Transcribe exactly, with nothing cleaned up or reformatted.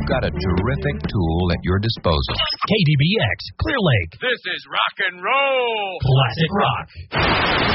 you've got a terrific tool at your disposal. K D B X, Clear Lake. This is rock and roll. Classic rock.